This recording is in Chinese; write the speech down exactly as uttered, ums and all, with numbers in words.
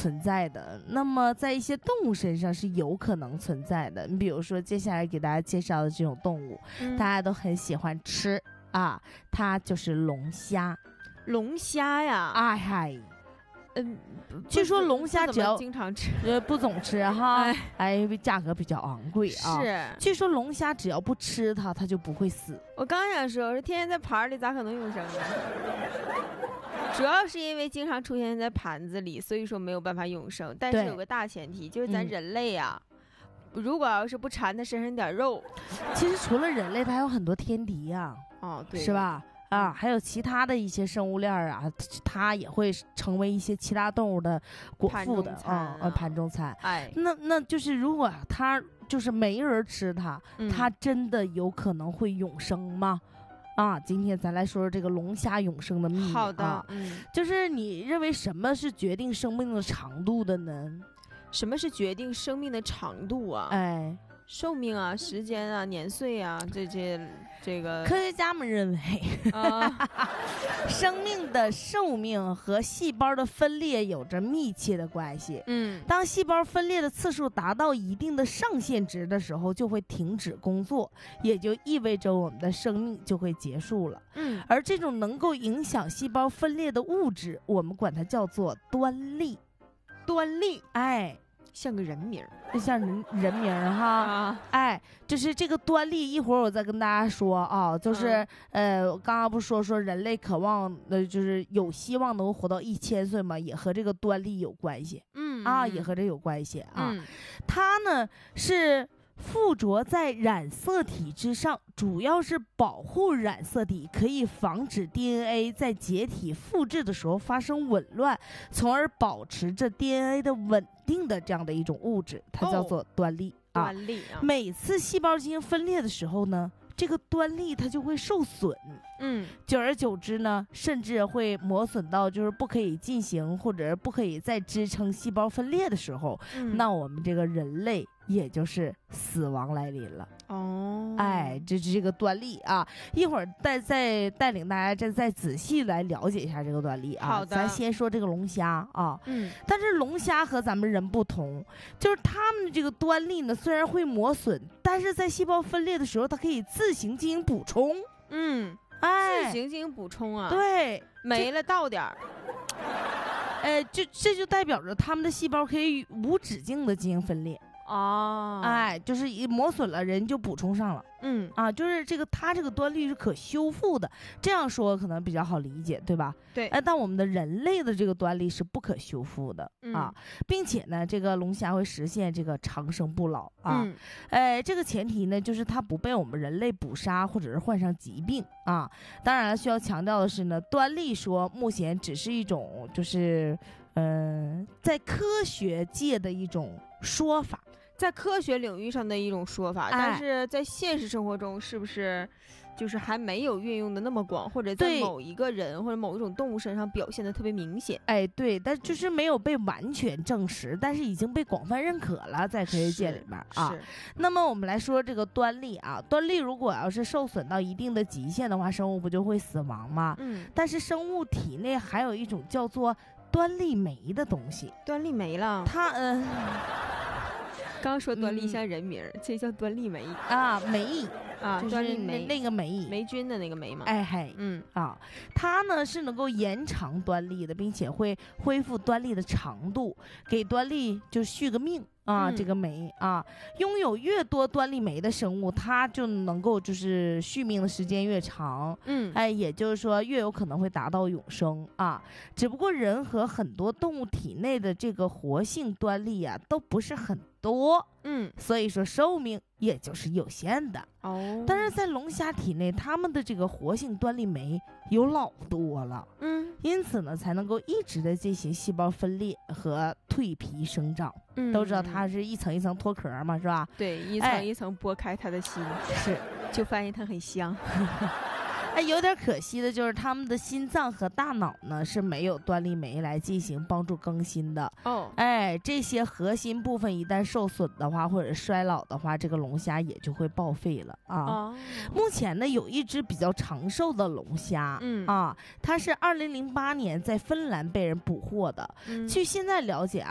存在的，那么在一些动物身上是有可能存在的。你比如说接下来给大家介绍的这种动物，嗯、大家都很喜欢吃啊，它就是龙虾。 龙虾呀， 哎嗨。 嗯， 据说龙虾只要经常吃， 呃，不总吃哈，哎，哎，因为价格比较昂贵啊。 是， 据说龙虾只要不吃它，它就不会死。 我刚想说，我说天天在盘里咋可能永生呢？主要是因为经常出现在盘子里，所以说没有办法永生。但是有个大前提，就是咱人类啊，嗯、如果要是不馋它身上点肉， 其实除了人类，它还有很多天敌呀、 啊，哦，对， 是吧？啊，还有其他的一些生物链啊，它也会成为一些其他动物的果腹的啊，呃，盘中餐。 哎， 那那就是如果它就是没人吃它，嗯、它真的有可能会永生吗？啊，今天咱来说说这个龙虾永生的秘密。 好的， 啊、嗯，就是你认为什么是决定生命的长度的呢？ 什么是决定生命的长度啊？ 哎。 寿命啊，时间啊，年岁啊，这这这个科学家们认为，啊、生命的寿命和细胞的分裂有着密切的关系。嗯，当细胞分裂的次数达到一定的上限值的时候，就会停止工作，也就意味着我们的生命就会结束了。嗯，而这种能够影响细胞分裂的物质，我们管它叫做端粒。 端粒， 哎。 像个人名， 就像人人名哈，啊、哎，就是这个端粒，一会儿我再跟大家说啊，就是、嗯、呃，刚刚不说说人类渴望的，就是有希望能够活到一千岁嘛，也和这个端粒有关系，嗯啊，也和这有关系啊，嗯、它呢是附着在染色体之上，主要是保护染色体，可以防止 D N A 在解体复制的时候发生紊乱，从而保持着 D N A 的稳定的这样的一种物质，它叫做端粒、哦、啊。端粒啊。每次细胞进行分裂的时候呢，这个端粒它就会受损，嗯，久而久之呢，甚至会磨损到就是不可以进行或者不可以再支撑细胞分裂的时候，嗯、那我们这个人类也就是死亡来临了。哦，哎，这是这个端粒啊，一会儿再再带领大家再再仔细来了解一下这个端粒啊。 好的， 咱先说这个龙虾啊，嗯，但是龙虾和咱们人不同，就是它们的这个端粒呢，虽然会磨损，但是在细胞分裂的时候，它可以自行进行补充。嗯，哎， 自行进行补充啊， 对， 没了倒点儿。 哎，就这就代表着它们的细胞可以无止境的进行分裂。哦，哎，就是一磨损了，人就补充上了。嗯啊，就是这个它这个端粒是可修复的，这样说可能比较好理解，对吧？ 对。 哎，但我们的人类的这个端粒是不可修复的、嗯、啊，并且呢，这个龙虾会实现这个长生不老啊。嗯、哎，这个前提呢，就是它不被我们人类捕杀或者是患上疾病啊。当然了，需要强调的是呢，端粒说目前只是一种就是嗯、呃，在科学界的一种说法。 在科学领域上的一种说法、哎、但是在现实生活中是不是就是还没有运用的那么广，或者在某一个人或者某一种动物身上表现的特别明显？ 哎，对，但就是没有被完全证实，但是已经被广泛认可了，在科学界里面啊。那么我们来说这个端粒啊，端粒如果要是受损到一定的极限的话，生物不就会死亡吗？嗯，但是生物体内还有一种叫做端粒酶的东西。 端粒酶了？ 它嗯。 刚说端粒像人名、嗯、这叫端粒酶啊，酶啊， 端粒酶那个酶， 霉菌的那个酶嘛。 哎嘿，嗯啊，它呢是能够延长端粒的，并且会恢复端粒的长度，给端粒就续个命啊。嗯、这个酶啊，拥有越多端粒酶的生物，它就能够就是续命的时间越长。嗯，哎，也就是说越有可能会达到永生啊。只不过人和很多动物体内的这个活性端粒啊，都不是很多，嗯，所以说寿命也就是有限的哦。但是在龙虾体内，它们的这个活性端粒酶有老多了，嗯，因此呢，才能够一直的进行细胞分裂和蜕皮生长。嗯，都知道它是一层一层脱壳嘛，是吧？ 对，一层一层剥开它的心， 哎、是， 就发现它很香。 哎，有点可惜的就是他们的心脏和大脑呢是没有端粒酶来进行帮助更新的哦。哎，这些核心部分一旦受损的话，或者衰老的话，这个龙虾也就会报废了啊。哦、目前呢，有一只比较长寿的龙虾，嗯啊，它是二零零八年在芬兰被人捕获的。嗯、据现在了解啊。